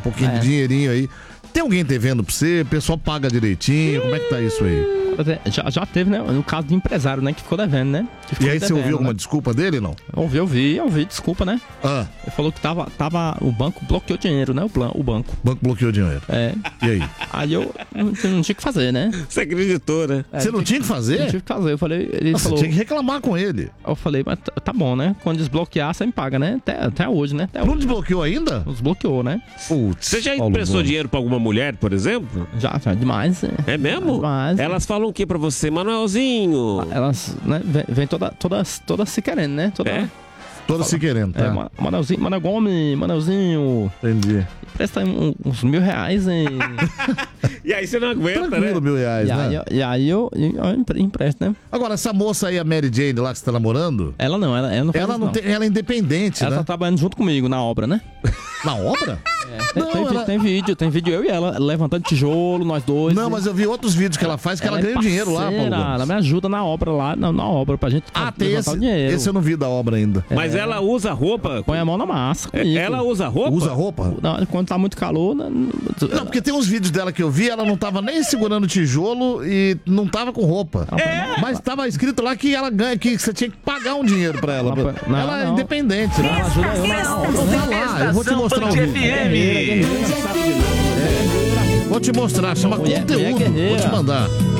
pouquinho de dinheirinho aí. Tem alguém devendo pra você? O pessoal paga direitinho? Como é que tá isso aí? Já teve, né? No caso de empresário, né? Que ficou devendo, né? E aí você ouviu alguma desculpa dele, não? Ouvi, desculpa, né? Ele falou que o banco bloqueou dinheiro, né? O banco. O banco bloqueou dinheiro. E aí? Aí eu não tinha o que fazer, né? Você acreditou, né? Você não tinha que fazer? Não tive que fazer. Eu falei, você tinha que reclamar com ele. Eu falei, mas tá bom, né? Quando desbloquear, você me paga, né? Até hoje, né? Não desbloqueou ainda? Desbloqueou, né? Putz, você já emprestou dinheiro pra alguma mulher, por exemplo? Já demais. É mesmo? Demais. Elas falam o que pra você, Manuelzinho? Elas, né, vem todas se querendo, né? Todas se querendo, tá? Manuelzinho, Manuel Gomes, Manuelzinho. Entendi. Presta uns R$1.000, hein? E aí você não aguenta, tranquilo, né? R$1.000, né? E aí eu empresto, né? Agora, essa moça aí, a Mary Jane, lá que você tá namorando? Ela não faz ela não tem, ela é independente, ela né? tá trabalhando junto comigo na obra, né? Na obra? Tem vídeo eu e ela levantando tijolo, nós dois. Não, mas eu vi outros vídeos que ela faz que ela ganha dinheiro lá, Paulo Gomes. Ela me ajuda na obra lá, na obra, pra gente levantar o dinheiro. Esse eu não vi da obra ainda. Mas ela usa roupa? Põe a mão na massa comigo. Ela usa roupa? Usa roupa? Não, quando tá muito calor... Não, porque tem uns vídeos dela que eu vi, ela não tava nem segurando tijolo e não tava com roupa. Mas tava escrito lá que ela ganha, que você tinha que pagar um dinheiro pra ela. Ela é independente, né? Ela ajuda eu na obra. Vai lá, eu vou te mostrar o vídeo. Vou te mostrar, chama conteúdo. Vou te mandar.